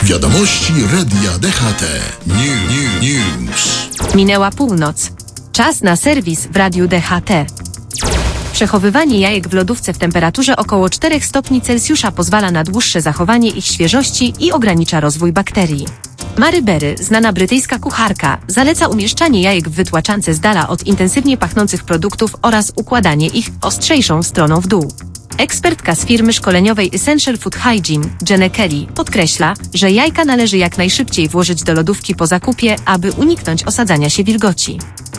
Wiadomości Radia DHT. News. Minęła północ. Czas na serwis w Radiu DHT. Przechowywanie jajek w lodówce w temperaturze około 4 stopni Celsjusza pozwala na dłuższe zachowanie ich świeżości i ogranicza rozwój bakterii. Mary Berry, znana brytyjska kucharka, zaleca umieszczanie jajek w wytłaczance z dala od intensywnie pachnących produktów oraz układanie ich ostrzejszą stroną w dół. Ekspertka z firmy szkoleniowej Essential Food Hygiene, Jenny Kelly, podkreśla, że jajka należy jak najszybciej włożyć do lodówki po zakupie, aby uniknąć osadzania się wilgoci.